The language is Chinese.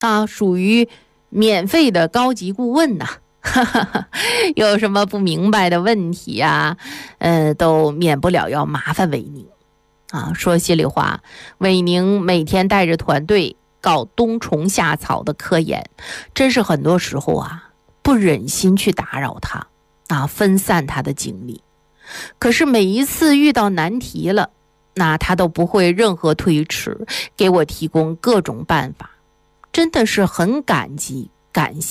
属于免费的高级顾问呐。有什么不明白的问题啊，都免不了要麻烦伟宁说心里话，伟宁每天带着团队搞冬虫夏草的科研，真是很多时候不忍心去打扰他分散他的精力。可是每一次遇到难题了，那他都不会任何推迟，给我提供各种办法，真的是很感谢